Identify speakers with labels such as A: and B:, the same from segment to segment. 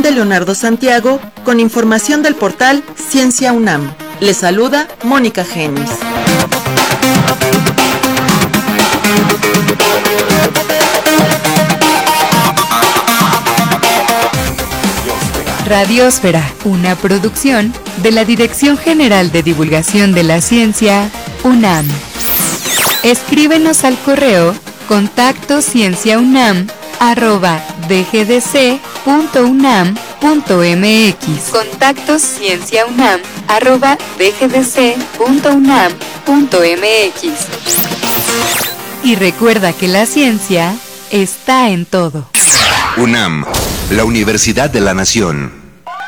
A: de Leonardo Santiago con información del portal Ciencia UNAM. Les saluda Mónica Genis.
B: Radiosfera, una producción de la Dirección General de Divulgación de la Ciencia, UNAM. Escríbenos al correo contactocienciaunam@dgdc.unam.mx. contactocienciaunam@dgdc.unam.mx. Y recuerda que la ciencia está en todo.
C: UNAM, la Universidad de la Nación.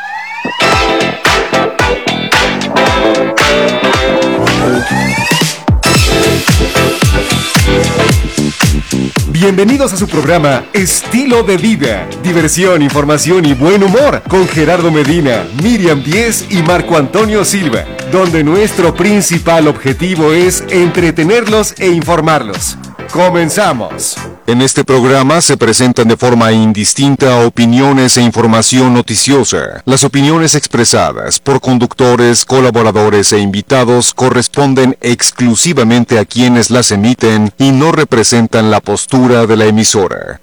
D: Bienvenidos a su programa Estilo de Vida, diversión, información y buen humor con Gerardo Medina, Miriam Díez y Marco Antonio Silva, donde nuestro principal objetivo es entretenerlos e informarlos. ¡Comenzamos! En este programa se presentan de forma indistinta opiniones e información noticiosa. Las opiniones expresadas por conductores, colaboradores e invitados corresponden exclusivamente a quienes las emiten y no representan la postura de la emisora.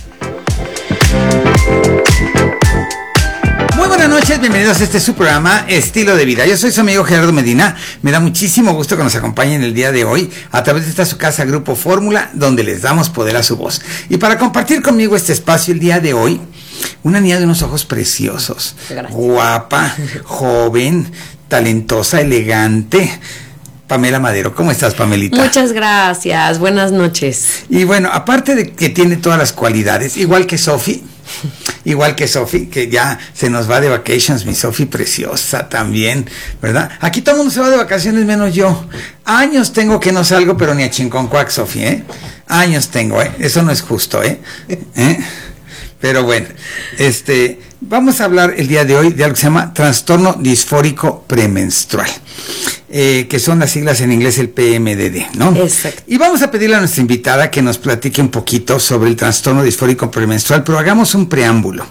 E: Muy buenas noches, bienvenidos a este su programa Estilo de Vida. Yo soy su amigo Gerardo Medina. Me da muchísimo gusto que nos acompañen el día de hoy a través de esta su casa Grupo Fórmula, donde les damos poder a su voz. Y para compartir conmigo este espacio el día de hoy, una niña de unos ojos preciosos, gracias, guapa, joven, talentosa, elegante, Pamela Madero. ¿Cómo estás, Pamelita?
F: Muchas gracias, buenas noches.
E: Y bueno, aparte de que tiene todas las cualidades, igual que Sofi, que ya se nos va de vacations, mi Sofi preciosa también, ¿verdad? Aquí todo el mundo se va de vacaciones menos yo. Años tengo que no salgo, pero ni a chinconcuac, Sofi, ¿eh? Años tengo, ¿eh? Eso no es justo, ¿eh? Pero bueno, vamos a hablar el día de hoy de algo que se llama trastorno disfórico premenstrual, que son las siglas en inglés el PMDD, ¿no?
F: Exacto.
E: Y vamos a pedirle a nuestra invitada que nos platique un poquito sobre el trastorno disfórico premenstrual, pero hagamos un preámbulo.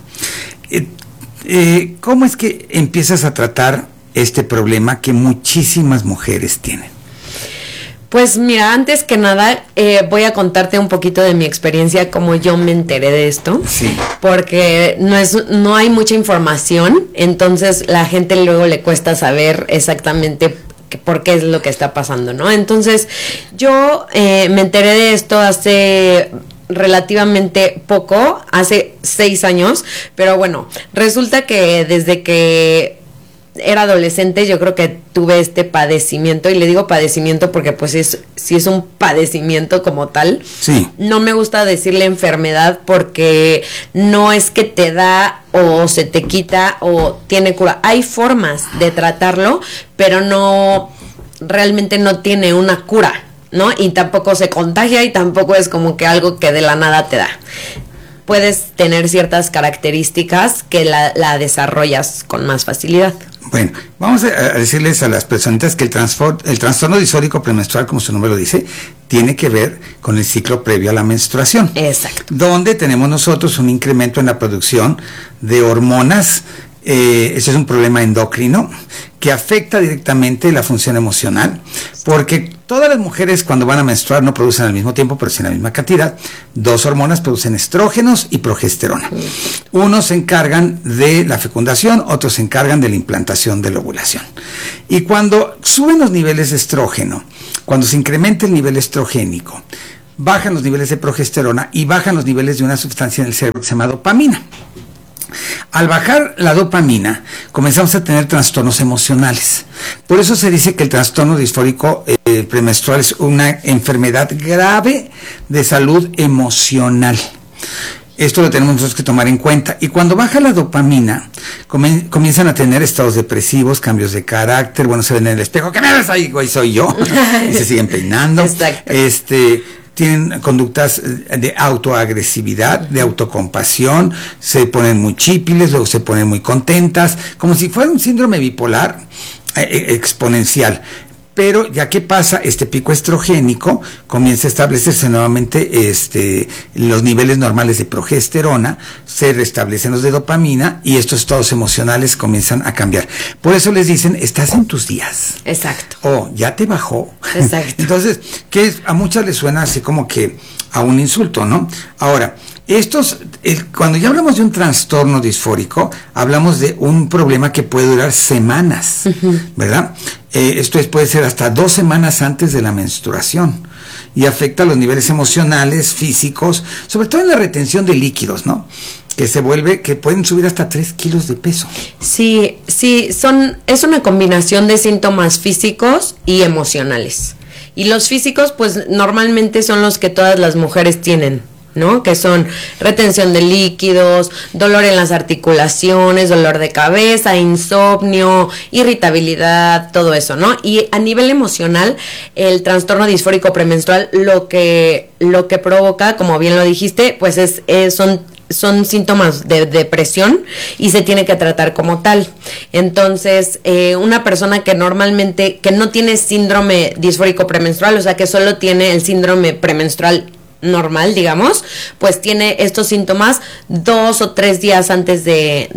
E: ¿Cómo es que empiezas a tratar este problema que muchísimas mujeres tienen?
F: Pues mira, antes que nada voy a contarte un poquito de mi experiencia, cómo yo me enteré de esto.
E: Sí.
F: Porque no hay mucha información, entonces la gente luego le cuesta saber exactamente por qué es lo que está pasando, ¿no? Entonces yo me enteré de esto hace relativamente poco, hace 6 años, pero bueno, resulta que desde que era adolescente yo creo que tuve este padecimiento, y le digo padecimiento porque pues sí es un padecimiento como tal.
E: Sí.
F: No me gusta decirle enfermedad porque no es que te da o se te quita o tiene cura. Hay formas de tratarlo, pero realmente no tiene una cura, ¿no? Y tampoco se contagia y tampoco es como que algo que de la nada te da. Puedes tener ciertas características que la desarrollas con más facilidad.
E: Bueno, vamos a decirles a las personitas que el trastorno disfórico premenstrual, como su nombre lo dice, tiene que ver con el ciclo previo a la menstruación.
F: Exacto.
E: Donde tenemos nosotros un incremento en la producción de hormonas. Ese es un problema endocrino que afecta directamente la función emocional, porque todas las mujeres cuando van a menstruar no producen al mismo tiempo, pero sí en la misma cantidad. 2 hormonas producen estrógenos y progesterona. Unos se encargan de la fecundación, otros se encargan de la implantación de la ovulación. Y cuando suben los niveles de estrógeno, cuando se incrementa el nivel estrogénico, bajan los niveles de progesterona y bajan los niveles de una sustancia en el cerebro que se llama dopamina. Al bajar la dopamina, comenzamos a tener trastornos emocionales. Por eso se dice que el trastorno disfórico premenstrual es una enfermedad grave de salud emocional. Esto lo tenemos nosotros que tomar en cuenta. Y cuando baja la dopamina, comienzan a tener estados depresivos, cambios de carácter. Bueno, se ven en el espejo, ¿qué me ves ahí, güey? Soy yo. Y se siguen peinando.
F: Exacto.
E: Tienen conductas de autoagresividad, de autocompasión, se ponen muy chípiles, luego se ponen muy contentas, como si fuera un síndrome bipolar exponencial. pero ya que pasa este pico estrogénico, comienza a establecerse nuevamente los niveles normales de progesterona, se restablecen los de dopamina y estos estados emocionales comienzan a cambiar. Por eso les dicen, estás en tus días.
F: Exacto.
E: O ya te bajó.
F: Exacto.
E: Entonces, a muchas les suena así como que a un insulto, ¿no? Ahora, cuando ya hablamos de un trastorno disfórico, hablamos de un problema que puede durar semanas, ¿verdad? Esto puede ser hasta 2 semanas antes de la menstruación y afecta los niveles emocionales, físicos, sobre todo en la retención de líquidos, ¿no? Que pueden subir hasta 3 kilos de peso.
F: Sí, es una combinación de síntomas físicos y emocionales. Y los físicos, pues normalmente son los que todas las mujeres tienen, ¿no? Que son retención de líquidos, dolor en las articulaciones, dolor de cabeza, insomnio, irritabilidad, todo eso, ¿no? Y a nivel emocional, el trastorno disfórico premenstrual lo que provoca, como bien lo dijiste, pues son síntomas de depresión y se tiene que tratar como tal. Entonces, una persona que normalmente, que no tiene síndrome disfórico premenstrual, o sea, que solo tiene el síndrome premenstrual normal, digamos, pues tiene estos síntomas 2 o 3 días antes de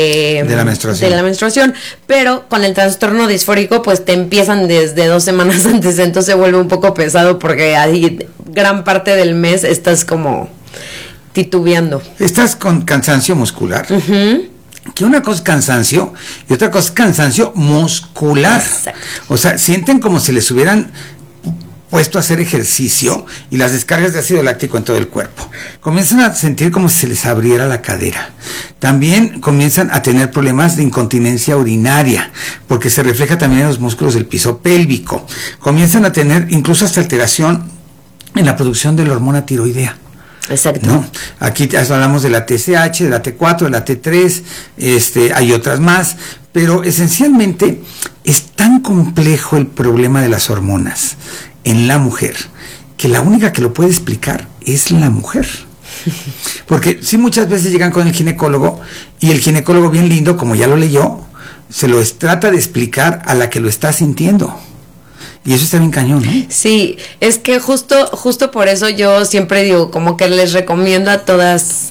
F: la menstruación, pero con el trastorno disfórico pues te empiezan desde 2 semanas antes, entonces se vuelve un poco pesado porque ahí gran parte del mes estás como titubeando.
E: Estás con cansancio muscular. Que una cosa es cansancio y otra cosa es cansancio muscular.
F: Exacto.
E: O sea, sienten como si les hubieran puesto a hacer ejercicio y las descargas de ácido láctico en todo el cuerpo. Comienzan a sentir como si se les abriera la cadera. También comienzan a tener problemas de incontinencia urinaria, porque se refleja también en los músculos del piso pélvico. Comienzan a tener incluso hasta alteración en la producción de la hormona tiroidea.
F: Exacto.
E: ¿No? Aquí hablamos de la TSH, de la T4, de la T3, hay otras más, pero esencialmente es tan complejo el problema de las hormonas en la mujer, que la única que lo puede explicar es la mujer. Porque sí, muchas veces llegan con el ginecólogo y el ginecólogo bien lindo, como ya lo leyó, se lo trata de explicar a la que lo está sintiendo. Y eso está bien cañón, ¿no?
F: Sí, es que justo por eso yo siempre digo, como que les recomiendo a todas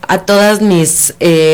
F: mis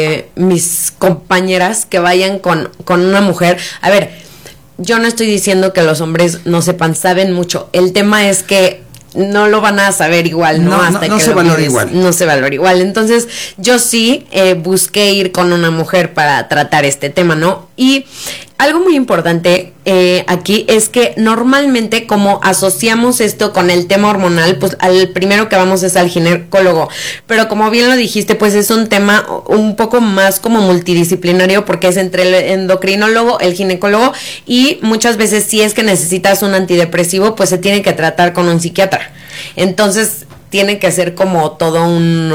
F: compañeras que vayan con una mujer. A ver, yo no estoy diciendo que los hombres no sepan, saben mucho. El tema es que no lo van a saber igual, ¿no?
E: No se valora igual.
F: No se valora igual. Entonces, yo sí busqué ir con una mujer para tratar este tema, ¿no? Y algo muy importante aquí es que normalmente, como asociamos esto con el tema hormonal, pues al primero que vamos es al ginecólogo. Pero como bien lo dijiste, pues es un tema un poco más como multidisciplinario, porque es entre el endocrinólogo, el ginecólogo, y muchas veces si es que necesitas un antidepresivo, pues se tiene que tratar con un psiquiatra. Entonces tiene que ser como todo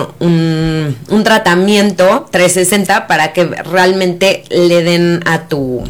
F: un tratamiento 360 para que realmente le den a tu,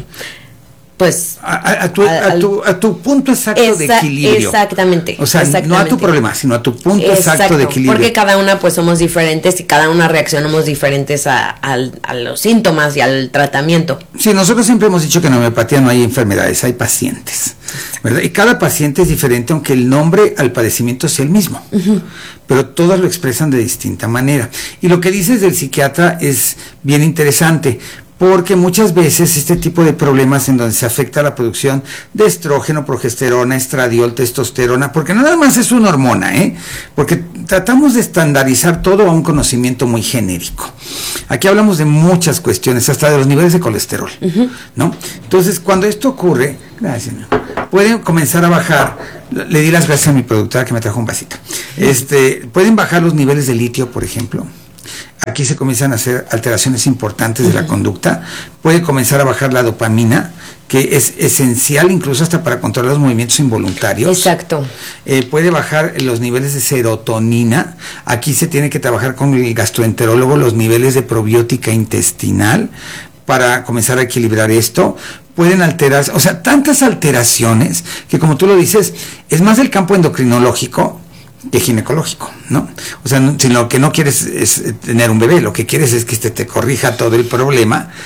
F: pues
E: a tu punto exacto de equilibrio.
F: Exactamente.
E: O sea, no a tu problema, sino a tu punto exacto de equilibrio.
F: Porque cada una pues somos diferentes y cada una reaccionamos diferentes a los síntomas y al tratamiento.
E: Sí, nosotros siempre hemos dicho que en homeopatía no hay enfermedades, hay pacientes, ¿verdad? Y cada paciente es diferente, aunque el nombre al padecimiento sea el mismo. Pero todas lo expresan de distinta manera. Y lo que dices del psiquiatra es bien interesante, porque muchas veces este tipo de problemas en donde se afecta la producción de estrógeno, progesterona, estradiol, testosterona, porque no nada más es una hormona, porque tratamos de estandarizar todo a un conocimiento muy genérico. Aquí hablamos de muchas cuestiones, hasta de los niveles de colesterol, ¿no? Entonces, cuando esto ocurre, gracias, pueden comenzar a bajar, le di las gracias a mi productora que me trajo un vasito, pueden bajar los niveles de litio, por ejemplo. Aquí se comienzan a hacer alteraciones importantes de la conducta. Puede comenzar a bajar la dopamina, que es esencial incluso hasta para controlar los movimientos involuntarios.
F: Exacto.
E: Puede bajar los niveles de serotonina. Aquí se tiene que trabajar con el gastroenterólogo los niveles de probiótica intestinal para comenzar a equilibrar esto. Pueden alterarse, o sea, tantas alteraciones que, como tú lo dices, es más del campo endocrinológico que ginecológico, ¿no? O sea, si lo que no quieres es tener un bebé, lo que quieres es que te corrija todo el problema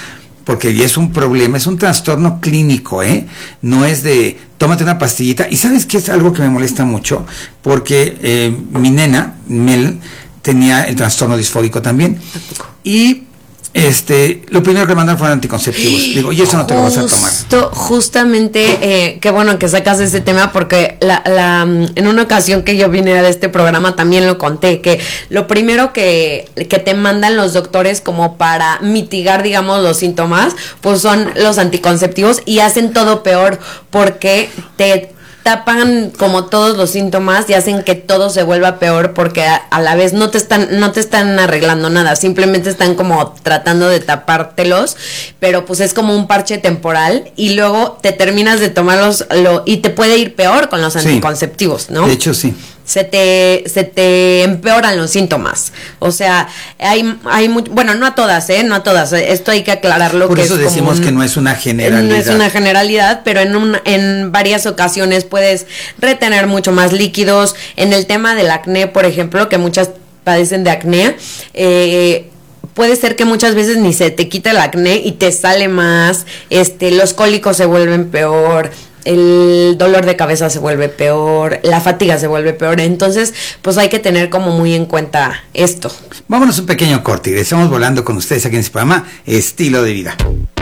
E: porque ya es un problema, es un trastorno clínico, no es de tómate una pastillita. Y ¿sabes qué es algo que me molesta mucho? Porque mi nena, Mel, tenía el trastorno disfórico también. Y lo primero que me mandaron fueron anticonceptivos. Digo, y eso no te lo vas a tomar.
F: Justamente, qué bueno que sacas ese tema, porque en una ocasión que yo vine a este programa también lo conté, que lo primero que te mandan los doctores como para mitigar, digamos, los síntomas, pues son los anticonceptivos, y hacen todo peor porque te tapan como todos los síntomas y hacen que todo se vuelva peor, porque a la vez no te están arreglando nada, simplemente están como tratando de tapártelos, pero pues es como un parche temporal, y luego te terminas de tomarlos y te puede ir peor con los anticonceptivos, ¿no?
E: De hecho, sí.
F: Se te empeoran los síntomas. O sea, bueno, no a todas, no a todas. Esto hay que aclararlo.
E: Por eso decimos que no es una generalidad.
F: No es una generalidad, pero en varias ocasiones puedes retener mucho más líquidos. En el tema del acné, por ejemplo, que muchas padecen de acné, puede ser que muchas veces ni se te quita el acné y te sale más, los cólicos se vuelven peor, el dolor de cabeza se vuelve peor, la fatiga se vuelve peor. Entonces, pues hay que tener como muy en cuenta esto.
E: Vámonos un pequeño corte y regresamos volando con ustedes aquí en este programa Estilo de Vida.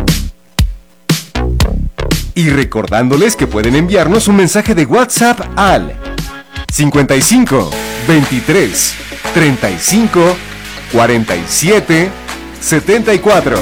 D: Y recordándoles que pueden enviarnos un mensaje de WhatsApp al 55 23 35 47 74.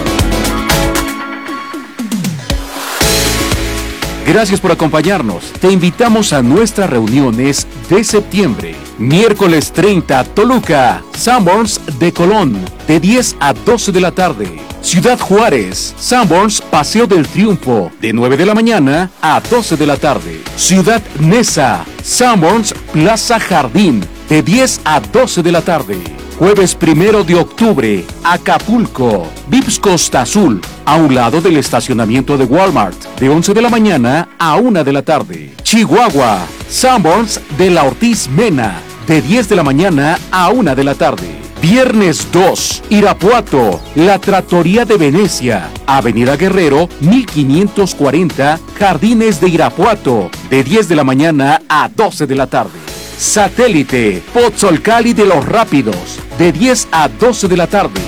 G: Gracias por acompañarnos. Te invitamos a nuestras reuniones de septiembre. Miércoles 30, Toluca, Sanborns de Colón, de 10 a 12 de la tarde. Ciudad Juárez, Sanborns Paseo del Triunfo, de 9 de la mañana a 12 de la tarde. Ciudad Neza, Sanborns Plaza Jardín, de 10 a 12 de la tarde. Jueves 1 de octubre, Acapulco, Vips Costa Azul, a un lado del estacionamiento de Walmart, de 11 de la mañana a 1 de la tarde. Chihuahua, Sanborns de la Ortiz Mena, de 10 de la mañana a 1 de la tarde. Viernes 2, Irapuato, La Trattoria de Venecia, Avenida Guerrero, 1540, Jardines de Irapuato, de 10 de la mañana a 12 de la tarde. Satélite, Pozzolcali de los Rápidos, de 10 a 12 de la tarde.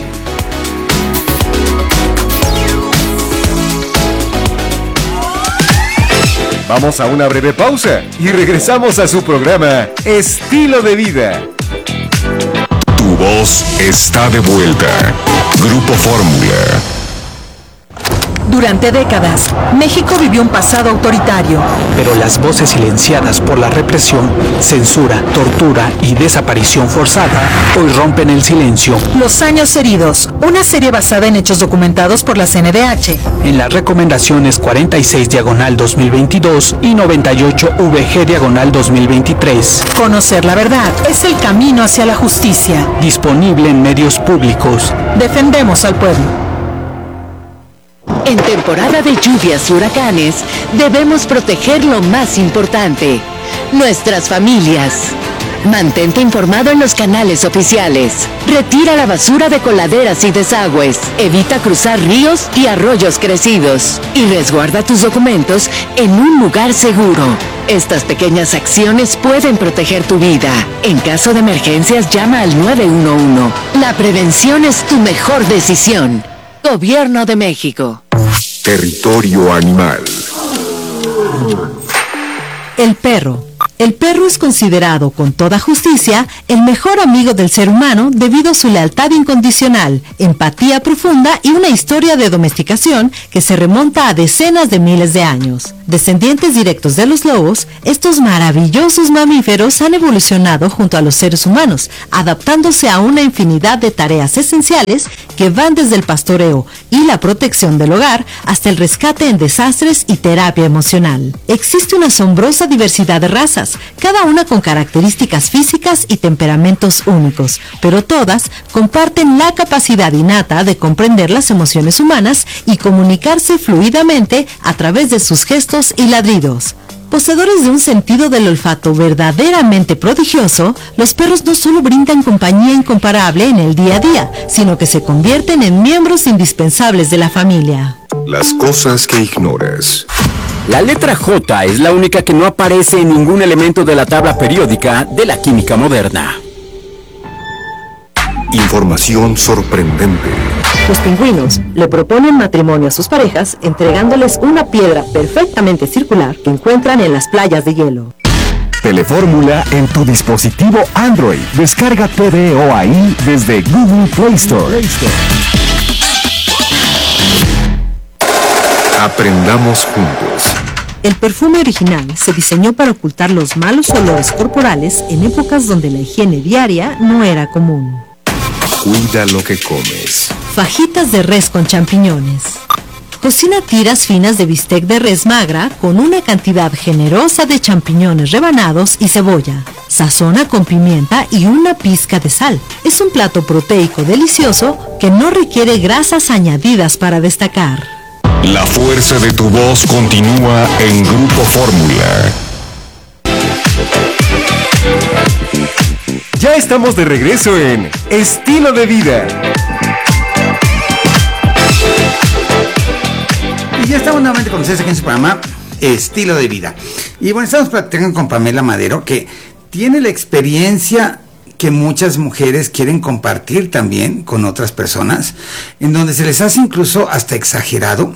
D: Vamos a una breve pausa y regresamos a su programa Estilo de Vida.
H: Tu voz está de vuelta. Grupo Fórmula.
I: Durante décadas, México vivió un pasado autoritario.
J: Pero las voces silenciadas por la represión, censura, tortura y desaparición forzada hoy rompen el silencio.
I: Los años heridos, una serie basada en hechos documentados por la CNDH.
J: En las recomendaciones 46/2022 y 98/VG/2023.
I: Conocer la verdad es el camino hacia la justicia.
J: Disponible en medios públicos.
I: Defendemos al pueblo.
K: En temporada de lluvias y huracanes, debemos proteger lo más importante, nuestras familias. Mantente informado en los canales oficiales. Retira la basura de coladeras y desagües. Evita cruzar ríos y arroyos crecidos. Y resguarda tus documentos en un lugar seguro. Estas pequeñas acciones pueden proteger tu vida. En caso de emergencias, llama al 911. La prevención es tu mejor decisión. Gobierno de México.
H: Territorio animal.
I: El perro. El perro es considerado con toda justicia el mejor amigo del ser humano debido a su lealtad incondicional, empatía profunda y una historia de domesticación que se remonta a decenas de miles de años. Descendientes directos de los lobos, estos maravillosos mamíferos han evolucionado junto a los seres humanos, adaptándose a una infinidad de tareas esenciales que van desde el pastoreo y la protección del hogar hasta el rescate en desastres y terapia emocional. Existe una asombrosa diversidad de razas, cada una con características físicas y temperamentos únicos, pero todas comparten la capacidad innata de comprender las emociones humanas y comunicarse fluidamente a través de sus gestos y ladridos. Poseedores de un sentido del olfato verdaderamente prodigioso, los perros no solo brindan compañía incomparable en el día a día, sino que se convierten en miembros indispensables de la familia.
H: Las cosas que ignoras.
L: La letra J es la única que no aparece en ningún elemento de la tabla periódica de la química moderna.
H: Información sorprendente.
M: Los pingüinos le proponen matrimonio a sus parejas entregándoles una piedra perfectamente circular que encuentran en las playas de hielo.
N: Telefórmula en tu dispositivo Android. Descarga TDO ahí desde Google Play Store.
H: Aprendamos juntos.
I: El perfume original se diseñó para ocultar los malos olores corporales en épocas donde la higiene diaria no era común.
H: Cuida lo que comes.
I: Fajitas de res con champiñones. Cocina tiras finas de bistec de res magra con una cantidad generosa de champiñones rebanados y cebolla. Sazona con pimienta y una pizca de sal. Es un plato proteico delicioso que no requiere grasas añadidas para destacar.
H: La fuerza de tu voz continúa en Grupo Fórmula.
D: Ya estamos de regreso en Estilo de Vida.
E: Y ya estamos nuevamente con ustedes aquí en su programa Estilo de Vida. Y bueno, estamos platicando con Pamela Madero, que tiene la experiencia que muchas mujeres quieren compartir también con otras personas, en donde se les hace incluso hasta exagerado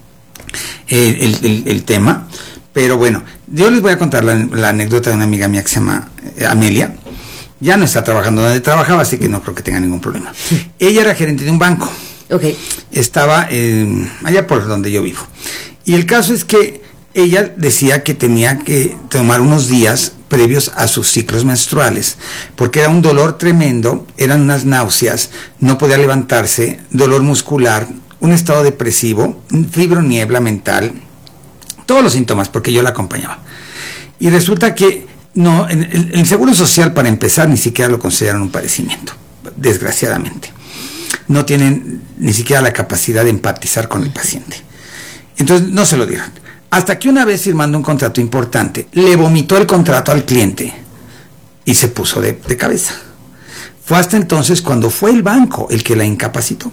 E: el tema. Pero bueno, yo les voy a contar la anécdota de una amiga mía que se llama Amelia. Ya no está trabajando donde trabajaba, así que no creo que tenga ningún problema. Ella era gerente de un banco.
F: Okay.
E: Estaba allá por donde yo vivo. Y el caso es que ella decía que tenía que tomar unos días previos a sus ciclos menstruales, porque era un dolor tremendo, eran unas náuseas, no podía levantarse, dolor muscular, un estado depresivo, fibroniebla mental, todos los síntomas, porque yo la acompañaba. Y resulta que no, el Seguro Social, para empezar, ni siquiera lo consideran un padecimiento, desgraciadamente. No tienen ni siquiera la capacidad de empatizar con el paciente. Entonces no se lo dieron. Hasta que una vez, firmando un contrato importante, le vomitó el contrato al cliente y se puso de cabeza. Fue hasta entonces cuando fue el banco el que la incapacitó.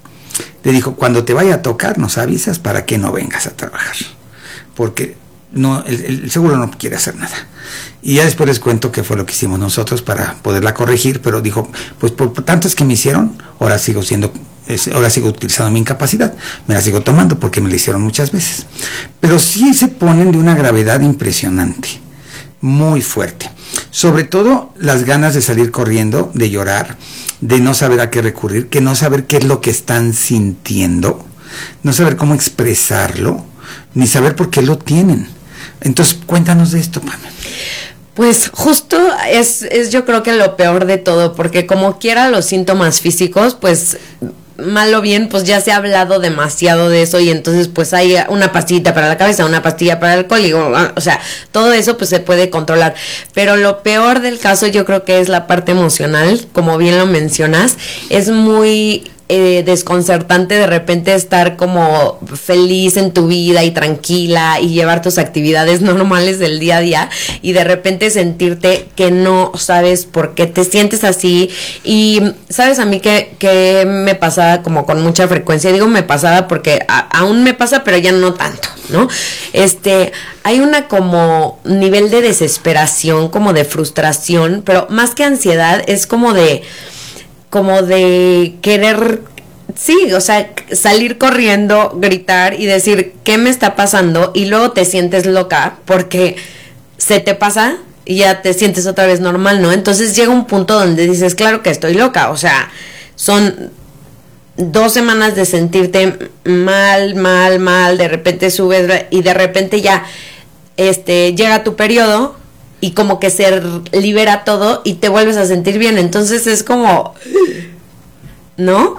E: Le dijo: cuando te vaya a tocar nos avisas para que no vengas a trabajar, porque no, el seguro no quiere hacer nada. Y ya después les cuento qué fue lo que hicimos nosotros para poderla corregir, pero dijo: pues por tantas que me hicieron, ahora sigo utilizando mi incapacidad, me la sigo tomando porque me la hicieron muchas veces. Pero sí se ponen de una gravedad impresionante, muy fuerte. Sobre todo las ganas de salir corriendo, de llorar, de no saber a qué recurrir, que no saber qué es lo que están sintiendo, no saber cómo expresarlo, ni saber por qué lo tienen. Entonces, cuéntanos de esto, Pamela.
F: Pues justo es yo creo que lo peor de todo, porque como quiera los síntomas físicos, pues mal o bien, pues ya se ha hablado demasiado de eso, y entonces pues hay una pastillita para la cabeza, una pastilla para el alcohol, y, o sea, todo eso pues se puede controlar. Pero lo peor del caso yo creo que es la parte emocional, como bien lo mencionas. Es muy desconcertante de repente estar como feliz en tu vida y tranquila y llevar tus actividades normales del día a día, y de repente sentirte que no sabes por qué te sientes así. Y sabes a mí que me pasaba como con mucha frecuencia, digo me pasaba porque aún me pasa, pero ya no tanto, ¿no? Hay una como nivel de desesperación, como de frustración, pero más que ansiedad es como de querer, sí, o sea, salir corriendo, gritar y decir ¿qué me está pasando? Y luego te sientes loca porque se te pasa y ya te sientes otra vez normal, ¿no? Entonces llega un punto donde dices, claro que estoy loca, o sea, son 2 semanas de sentirte mal, de repente subes y de repente ya llega tu periodo y como que se libera todo y te vuelves a sentir bien. Entonces es como, ¿no?